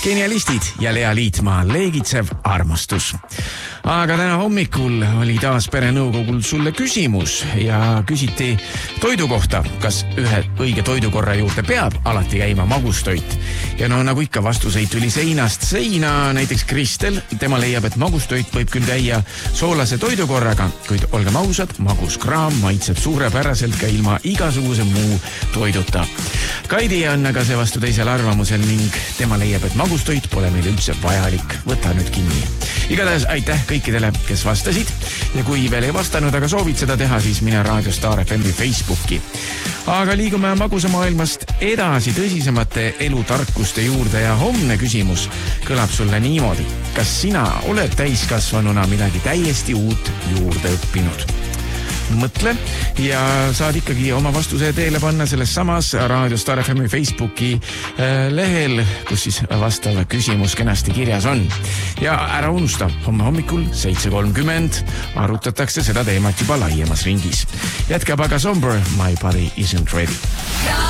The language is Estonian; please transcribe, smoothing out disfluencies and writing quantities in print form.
Genialistid ja Lea Liitmaa leegitsev armastus. Aga täna hommikul oli taas perenõukogul sulle küsimus ja küsiti toidu kohta, kas ühe õige toidukorra juurde peab alati käima magustoit. Ja no nagu ikka vastuseid tuli seinast seina, näiteks Kristel, tema leiab, et magustoit võib küll käia soolase toidukorraga, kuid olgem ausad, maguskraam maitseb suurepäraselt ka ilma igasuguse muu toiduta. Kaidi on aga see vastu teisel arvamusel ning tema leiab, et magustoit pole meil üldse vajalik. Võta nüüd kinni. Igatahes aitäh kõikidele, kes vastasid ja kui veel ei vastanud, aga soovid seda teha, siis mine Raadio Star FM Facebooki. Aga liigume magusa maailmast edasi tõsisemate elutarkuste juurde ja homne küsimus kõlab sulle niimoodi. Kas sina oled täiskasvanuna midagi täiesti uut juurde õppinud? Mõtle ja saad ikkagi oma vastuse teele panna selles samas Raadio Star FM Facebooki lehel, kus siis vastav küsimus kenasti kirjas on. Ja ära unusta, homme hommikul 7:30 arutatakse seda teemat juba laiemas ringis. Jätkab aga Somber, My Body Isn't Ready.